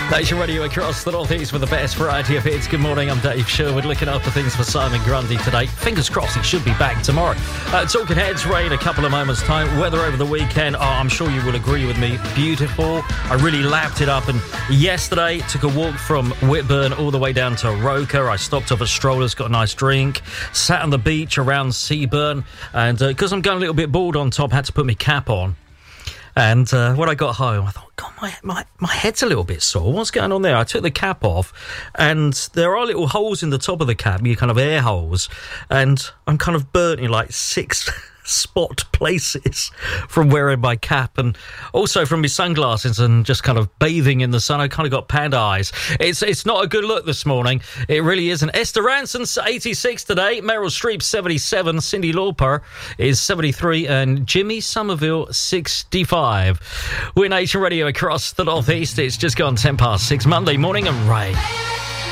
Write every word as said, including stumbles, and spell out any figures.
Nation Radio across the northeast with the best variety of hits. Good morning, I'm Dave Sherwood, looking after things for Simon Grundy today. Fingers crossed he should be back tomorrow. Uh, talking heads, rain a couple of moments' time. Weather over the weekend, oh, I'm sure you will agree with me, beautiful. I really lapped it up, and yesterday took a walk from Whitburn all the way down to Roker. I stopped off at Strollers, got a nice drink, sat on the beach around Seaburn, and because uh, I'm going a little bit bald on top, had to put my cap on. And uh, when I got home, I thought, God, my, my, my head's a little bit sore. What's going on there? I took the cap off, and there are little holes in the top of the cap, you kind of air holes, and I'm kind of burnt in like six spot places from wearing my cap, and also from my sunglasses and just kind of bathing in the sun. I kind of got panda eyes. It's it's not a good look this morning. It really isn't. Esther Ranson's eighty-six today. Meryl Streep seventy-seven. Cyndi Lauper is seventy-three, and Jimmy Somerville sixty-five. We're Nation Radio across the northeast. It's just gone ten past six Monday morning, and rain.